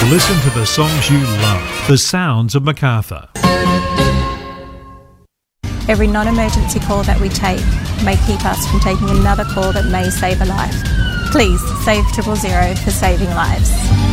Listen to the songs you love. The sounds of Macarthur. Every non-emergency call that we take may keep us from taking another call that may save a life. Please save 000 for saving lives.